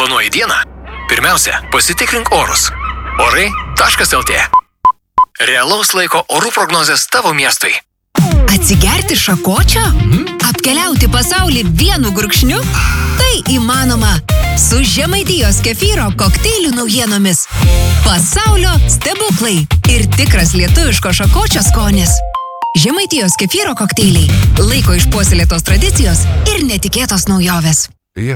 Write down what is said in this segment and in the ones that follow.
Planuoji dieną? Pirmiausia, pasitikrink orus. Orai.lt. Realaus laiko orų prognozės tavo miestui. Atsigerti šakočio? Apkeliauti pasaulį vienu gurkšniu? Tai įmanoma su Žemaitijos kefyro kokteilių naujienomis. Pasaulio stebuklai ir tikras lietuviško šakočio skonis. Žemaitijos kefyro kokteiliai. Laiko išpuoselėtos tradicijos ir netikėtos naujovės.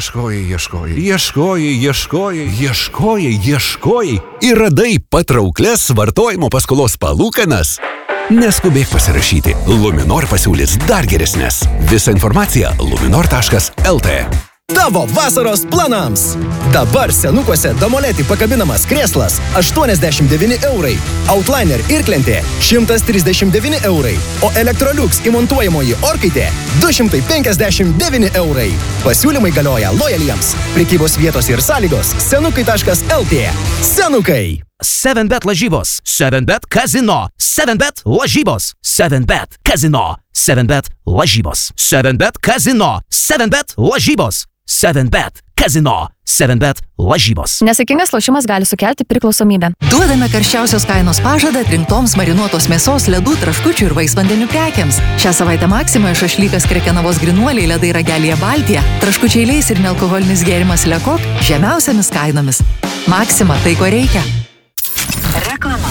Ieškojai ir radai patrauklias vartojimo paskolos palūkanas? Neskubėk pasirašyti. Luminor pasiūlys dar geresnės. Visa informacija luminor.lt. Tavo vasaros planams. Dabar senukuose Domoletį pakabinamas krėslas 89 eurai, Outliner irklentė 139 eurai, o Electrolux įmontuojamoji orkaitė 259 eurai. Pasiūlymai galioja lojaliems. Prekybos vietos ir sąlygos senukai.lt. Senukai. 7bet lažybos, 7bet kazino, 7bet lažybos, 7bet kazino, 7bet lažybos, 7bet kazino, 7bet lažybos, 7bet kazino, 7bet lažybos. Nesaikingas lošimas gali sukelti priklausomybę. Duodame karščiausios kainos pažadą rinktoms marinuotos mėsos, ledų, traškučių ir vaisvandenių prekiams. Šią savaitę Maksimoje šašlykas Krekenavos grynuoliai, ledai Ragelyje Baltija, traškučiai Leis ir nealkoholinis gėrimas Lekok žemiausiamis kainomis. Maksima, tai ko reikia. Reklama.